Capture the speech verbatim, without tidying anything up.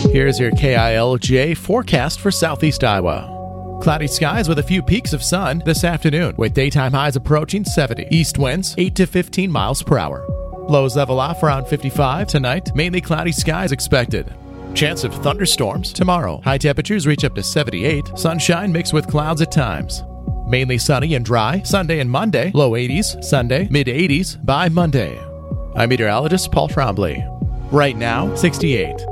Here's your K I L J forecast for southeast Iowa. Cloudy skies with a few peaks of sun this afternoon, with daytime highs approaching seventy. East winds eight to fifteen miles per hour. Lows level off around fifty-five tonight. Mainly cloudy skies expected. Chance of thunderstorms tomorrow. High temperatures reach up to seventy-eight. Sunshine mixed with clouds at times. Mainly sunny and dry Sunday and Monday. Low eighties Sunday, mid eighties by Monday. I'm meteorologist Paul Trombley. Right now, sixty-eight.